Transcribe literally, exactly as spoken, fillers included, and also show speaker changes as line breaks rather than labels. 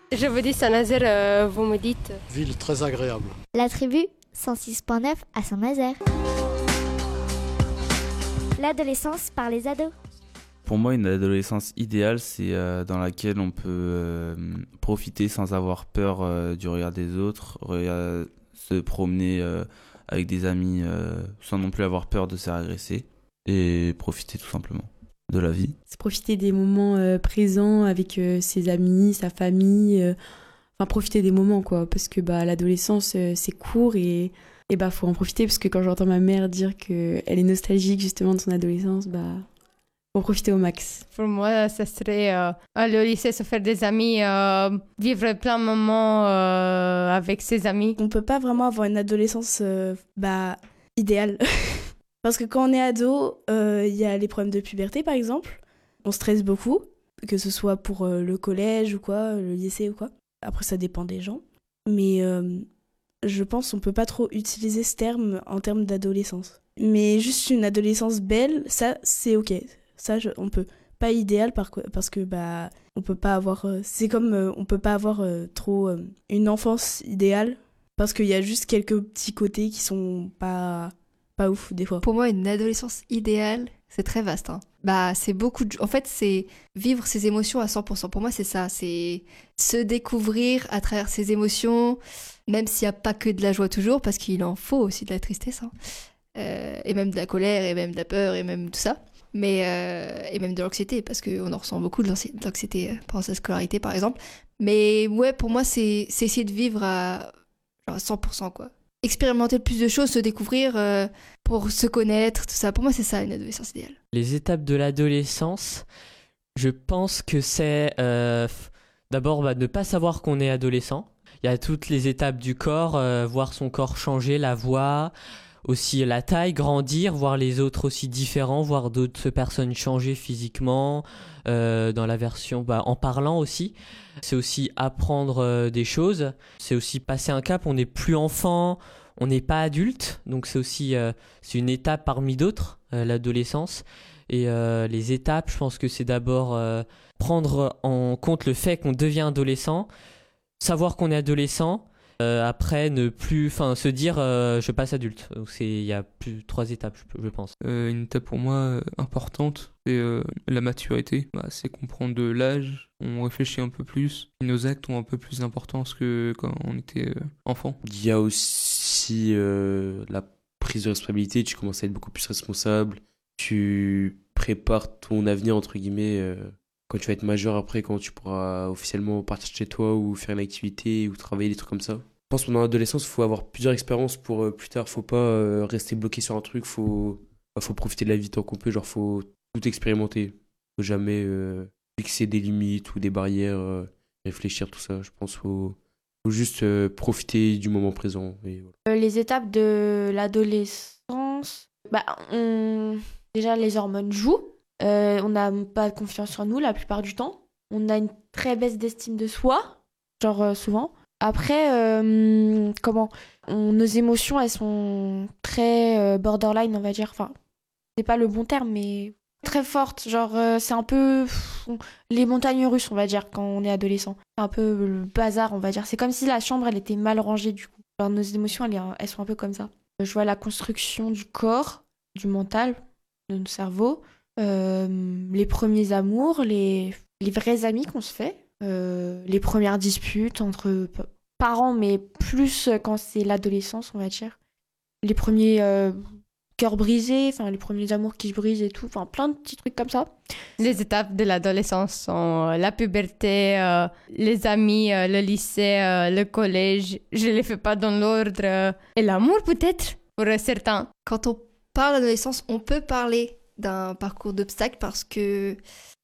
Je vous dis Saint-Nazaire, euh, vous me dites.
Ville très agréable.
La tribu cent six point neuf à Saint-Nazaire. L'adolescence par les ados.
Pour moi, une adolescence idéale, c'est euh, dans laquelle on peut euh, profiter sans avoir peur euh, du regard des autres, regard- se promener euh, avec des amis euh, sans non plus avoir peur de se faire agresser et profiter tout simplement de la vie.
C'est profiter des moments euh, présents avec euh, ses amis, sa famille, euh, enfin profiter des moments quoi, parce que bah l'adolescence euh, c'est court et et bah faut en profiter parce que quand j'entends ma mère dire que elle est nostalgique justement de son adolescence, bah faut en profiter au max.
Pour moi, ça serait euh, aller au lycée, se faire des amis, euh, vivre plein de moments euh, avec ses amis.
On peut pas vraiment avoir une adolescence euh, bah, idéale. Parce que quand on est ado, il euh, y a les problèmes de puberté par exemple. On stresse beaucoup, que ce soit pour euh, le collège ou quoi, le lycée ou quoi. Après ça dépend des gens. Mais euh, je pense qu'on peut pas trop utiliser ce terme en termes d'adolescence. Mais juste une adolescence belle, ça c'est ok. Ça je, on peut. Pas idéal par, parce que bah on peut pas avoir. Euh, c'est comme euh, on peut pas avoir euh, trop euh, une enfance idéale parce qu'il y a juste quelques petits côtés qui sont pas pas ouf des fois.
Pour moi, une adolescence idéale, c'est très vaste. Hein. Bah, c'est beaucoup de... En fait, c'est vivre ses émotions à cent pour cent. Pour moi, c'est ça. C'est se découvrir à travers ses émotions, même s'il n'y a pas que de la joie toujours, parce qu'il en faut aussi de la tristesse. Hein. Euh, et même de la colère, et même de la peur, et même tout ça. Mais, euh, et même de l'anxiété, parce qu'on en ressent beaucoup de l'anxiété pendant sa scolarité, par exemple. Mais ouais, pour moi, c'est, c'est essayer de vivre à, genre à cent pour cent, quoi. Expérimenter le plus de choses, se découvrir euh, pour se connaître, tout ça. Pour moi, c'est ça, une adolescence idéale.
Les étapes de l'adolescence, je pense que c'est euh, f- d'abord bah, ne pas savoir qu'on est adolescent. Il y a toutes les étapes du corps, euh, voir son corps changer, la voix, aussi la taille, grandir, voir les autres aussi différents, voir d'autres personnes changer physiquement, euh, dans la version, bah, en parlant aussi. C'est aussi apprendre euh, des choses, c'est aussi passer un cap, on n'est plus enfant, on n'est pas adulte, donc c'est aussi euh, c'est une étape parmi d'autres, euh, l'adolescence. Et euh, les étapes, je pense que c'est d'abord euh, prendre en compte le fait qu'on devient adolescent, savoir qu'on est adolescent, euh, après ne plus, enfin se dire euh, je passe adulte. Donc c'est il y a plus trois étapes, je, je pense.
Euh, une étape pour moi euh, importante, c'est euh, la maturité. Bah, c'est qu'on prend de l'âge, on réfléchit un peu plus, nos actes ont un peu plus d'importance que quand on était euh, enfant.
Il y a aussi euh, la prise de responsabilité, tu commences à être beaucoup plus responsable, tu prépares ton avenir entre guillemets euh, quand tu vas être majeur après, quand tu pourras officiellement partir de chez toi ou faire une activité ou travailler, des trucs comme ça. Je pense que pendant l'adolescence, il faut avoir plusieurs expériences pour euh, plus tard, faut pas euh, rester bloqué sur un truc, faut, bah, faut profiter de la vie tant qu'on peut, genre faut tout expérimenter, faut jamais euh, fixer des limites ou des barrières, euh, réfléchir tout ça, je pense qu'il faut, faut juste euh, profiter du moment présent. Et voilà.
Les étapes de l'adolescence, bah, on... déjà les hormones jouent. Euh, on n'a pas confiance en nous la plupart du temps. On a une très baisse d'estime de soi, genre euh, souvent. Après, euh, comment on, nos émotions, elles sont très euh, borderline, on va dire. Enfin, c'est pas le bon terme, mais très fortes. Genre, euh, c'est un peu pff, les montagnes russes, on va dire, quand on est adolescent. C'est un peu le bazar, on va dire. C'est comme si la chambre, elle était mal rangée, du coup. Genre, nos émotions, elles, elles sont un peu comme ça. Je vois la construction du corps, du mental, de notre cerveau. Euh, les premiers amours, les, les vrais amis qu'on se fait, euh, les premières disputes entre p- parents, mais plus quand c'est l'adolescence, on va dire. Les premiers euh, cœurs brisés, enfin les premiers amours qui se brisent et tout, enfin plein de petits trucs comme ça.
Les étapes de l'adolescence sont la puberté, euh, les amis, euh, le lycée, euh, le collège. Je les fais pas dans l'ordre. Euh, et l'amour peut-être, pour certains.
Quand on parle d'adolescence, on peut parler d'un parcours d'obstacles parce que